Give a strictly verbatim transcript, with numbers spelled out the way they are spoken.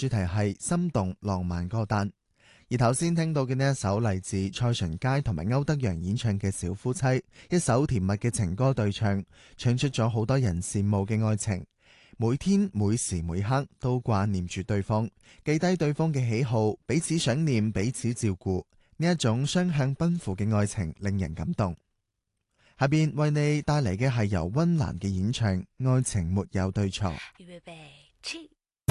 主題係心動浪漫歌單。而頭先聽到嘅呢一首嚟自蔡淳佳同埋歐德陽演唱嘅《小夫妻》，一首甜蜜嘅情歌對唱，唱出咗好多人羨慕嘅愛情。每天每時每刻都掛念住對方，記低對方嘅喜好，彼此想念，彼此照顧，呢一種雙向奔赴嘅愛情令人感動。下邊為你帶嚟嘅係由溫嵐嘅演唱《愛情沒有對錯》。 預備，